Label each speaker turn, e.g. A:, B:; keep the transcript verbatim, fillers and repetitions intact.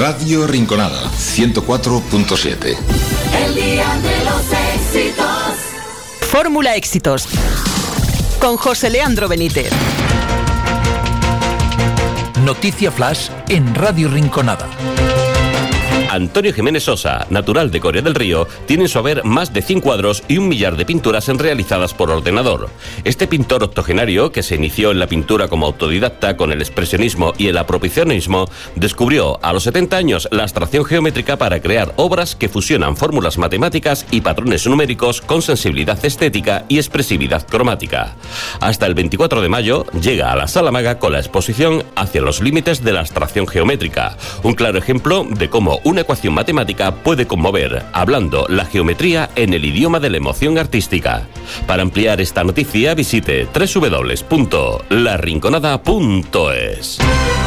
A: Radio Rinconada, ciento cuatro punto siete.
B: El día de los éxitos.
C: Fórmula Éxitos. Con José Leandro Benítez.
D: Noticia Flash en Radio Rinconada.
E: Antonio Jiménez Sosa, natural de Coria del Río, tiene en su haber más de cien cuadros y un millar de pinturas realizadas por ordenador. Este pintor octogenario, que se inició en la pintura como autodidacta con el expresionismo y el apropiacionismo, descubrió a los setenta años la abstracción geométrica para crear obras que fusionan fórmulas matemáticas y patrones numéricos con sensibilidad estética y expresividad cromática. Hasta el veinticuatro de mayo llega a la Sala Maga con la exposición Hacia los límites de la abstracción geométrica, un claro ejemplo de cómo una ecuación matemática puede conmover, hablando la geometría en el idioma de la emoción artística. Para ampliar esta noticia visite doble u doble u doble u punto la rinconada punto es.